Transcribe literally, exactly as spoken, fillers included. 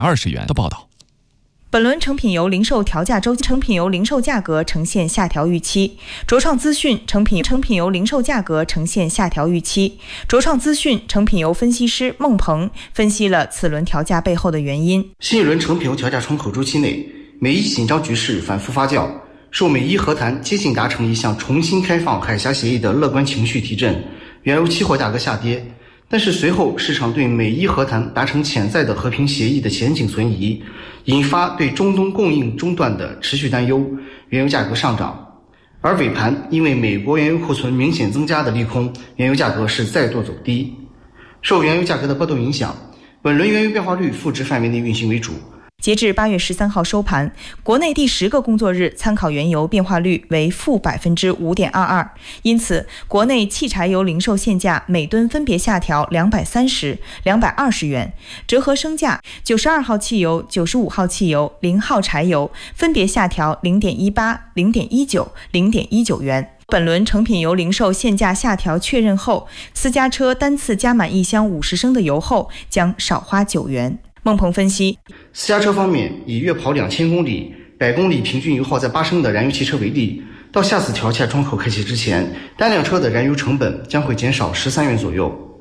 二十元的报道。 本轮成品油零售调价周，成品油零售价格呈现下调预期。卓创资讯成品成品油零售价格呈现下调预期。卓创资讯成品油分析师孟鹏分析了此轮调价背后的原因。 新一轮成品油调价窗口周期内，美伊紧张局势反复发酵，受美伊和谈接近达成一项重新开放海峡协议的乐观情绪提振，原油期货价格下跌。但是随后市场对美伊和谈达成潜在的和平协议的前景存疑，引发对中东供应中断的持续担忧，原油价格上涨。而尾盘因为美国原油库存明显增加的利空，原油价格是再度走低。受原油价格的波动影响，本轮原油变化率负值范围内运行为主。 截至八月十三号收盘，国内第十个工作日参考原油变化率为负百分之五点二二，因此国内汽柴油零售限价每吨分别下调两百三十、两百二十元，折合升价，九十二号汽油、九十五号汽油、零号柴油分别下调零点一八、零点一九、零点一九元。本轮成品油零售限价下调确认后，私家车单次加满一箱五十升的油后将少花九元。孟鹏分析， 私家车方面，以月跑两千公里、百公里平均油耗在八升的燃油汽车为例，到下次调价窗口开启之前，单辆车的燃油成本将会减少十三元左右。